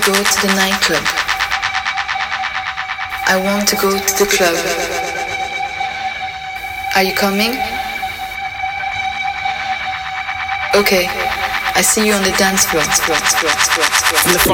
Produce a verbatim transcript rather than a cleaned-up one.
go to the nightclub. I want to go to the club. Are you coming? Okay, I see you on the dance floor.